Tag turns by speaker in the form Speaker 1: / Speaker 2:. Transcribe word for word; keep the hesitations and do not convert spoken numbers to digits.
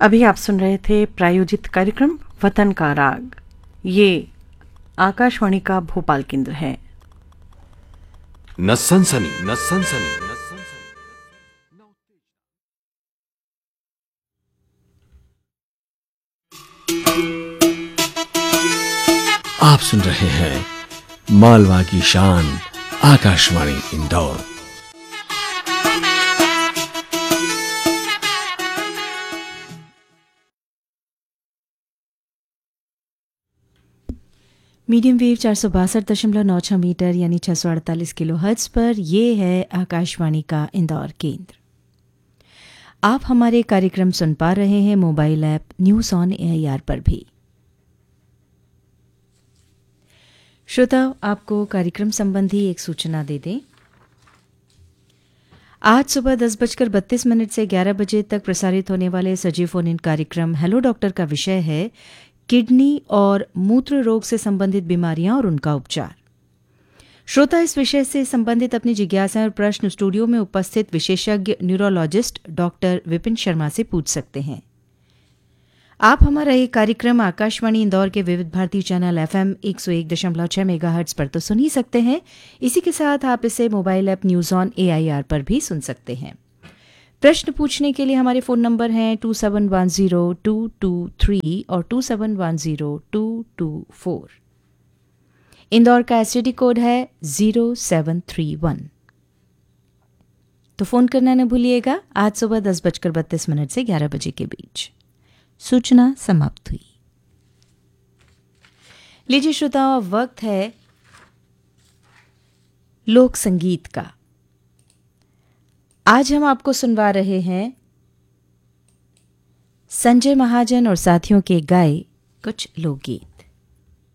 Speaker 1: अभी आप सुन रहे थे प्रायोजित कार्यक्रम वतन का राग। ये आकाशवाणी का भोपाल केंद्र है।
Speaker 2: नसनसनी नसनसनी नसनसनी आप सुन रहे हैं मालवा की शान आकाशवाणी इंदौर।
Speaker 3: मीडियम वेव चार सौ बासठ दशमलव नौ छः मीटर यानी छः सौ अड़तालीस किलो हर्ट्ज पर ये है आकाशवाणी का इंदौर केंद्र। आप हमारे कार्यक्रम सुन पा रहे हैं mobile app news on AIR पर भी। श्रोताओ, आपको कार्यक्रम संबंधी एक सूचना दे दें। आज सुबह दस बजकर बत्तीस मिनट से ग्यारह बजे तक प्रसारित होने वाले सजीव फोन इन कार्यक्रम हेलो डॉक्टर का विषय है किडनी और मूत्र रोग से संबंधित बीमारियां और उनका उपचार। श्रोता इस विषय से संबंधित अपनी जिज्ञासाएं और प्रश्न स्टूडियो में उपस्थित विशेषज्ञ न्यूरोलॉजिस्ट डॉक्टर विपिन शर्मा से पूछ सकते हैं। आप हमारा ये कार्यक्रम आकाशवाणी इंदौर के विविध भारती चैनल एफएम एक सौ एक दशमलव छह मेगाहर्ट्ज पर तो सुन ही सकते हैं। इसी के साथ आप इसे mobile app news on AIR पर भी सुन सकते हैं। प्रश्न पूछने के लिए हमारे फ़ोन नंबर हैं to seven one zero two to three और to seven one zero two to four. Indore का एसटीडी कोड है ज़ीरो सेवन थ्री वन। तो फ़ोन करना न भूलिएगा। आज सुबह दस बजकर बत्तीस मिनट से ग्यारह बजे के बीच। सूचना समाप्त हुई। लीजिए श्रोताओं, वक्त है लोक संगीत का। आज हम आपको सुनवा रहे हैं संजय महाजन और साथियों के गाए कुछ लोकगीत।